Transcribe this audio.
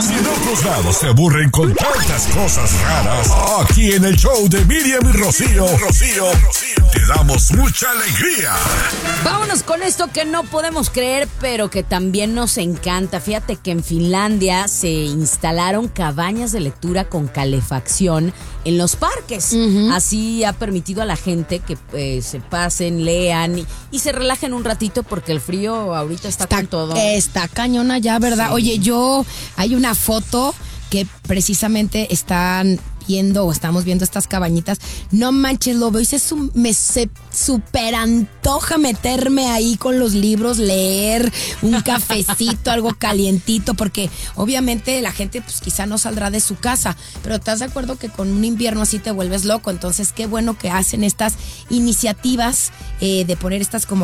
Si en otros lados se aburren con tantas cosas raras, aquí en el show de Miriam y Rocío, te damos mucha alegría. Vámonos con esto que no podemos creer, pero que también nos encanta. Fíjate que en Finlandia se instalaron cabañas de lectura con calefacción en los parques. Así ha permitido a la gente que se pasen, lean y se relajen un ratito porque el frío ahorita está con todo. Está cañona ya, ¿verdad? Sí. Oye, hay una foto que precisamente estamos viendo estas cabañitas. No manches, lo veo y se súper antoja meterme ahí con los libros, leer un cafecito, algo calientito, porque obviamente la gente pues quizá no saldrá de su casa, pero ¿estás de acuerdo que con un invierno así te vuelves loco? Entonces qué bueno que hacen estas iniciativas de poner estas como